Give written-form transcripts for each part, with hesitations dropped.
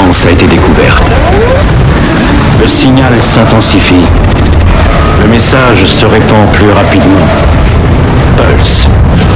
fréquence a été découverte. Le signal s'intensifie. Le message se répand plus rapidement. Pulse.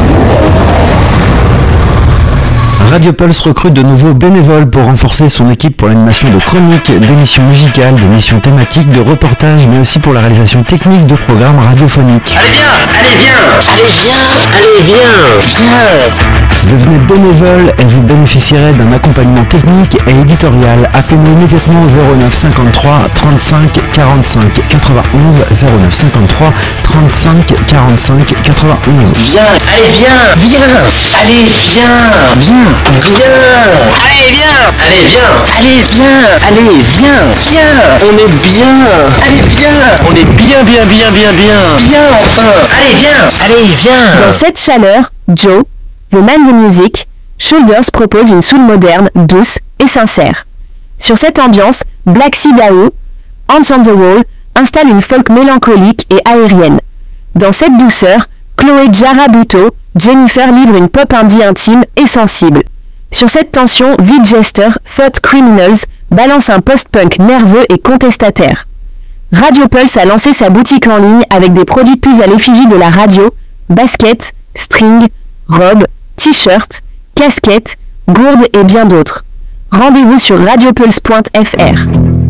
Radio Pulse recrute de nouveaux bénévoles pour renforcer son équipe pour l'animation de chroniques, d'émissions musicales, d'émissions thématiques, de reportages, mais aussi pour la réalisation technique de programmes radiophoniques. Allez viens, allez viens, allez viens, allez viens. Devenez bénévole et vous bénéficierez d'un accompagnement technique et éditorial. Appelez-nous immédiatement au 09 53 35 45 91 09 53 35 45 91. Viens, allez viens, viens, allez viens, viens. Viens. Allez viens. Allez viens. Allez viens. Allez viens. Viens. On est bien. Allez viens. On est bien. Viens enfin. Allez viens. Allez viens. Dans cette chaleur, Joe, The Man the Music, Shoulders propose une soul moderne, douce et sincère. Sur cette ambiance, Black Sea Dao, Hands on the Wall, installe une folk mélancolique et aérienne. Dans cette douceur, Chloé Jarabuto, Jennifer livre une pop indie intime et sensible. Sur cette tension, Vid Jester, Thought Criminals, balance un post-punk nerveux et contestataire. Radio Pulse a lancé sa boutique en ligne avec des produits plus à l'effigie de la radio, baskets, string, robes, t-shirts, casquettes, gourdes et bien d'autres. Rendez-vous sur radiopulse.fr.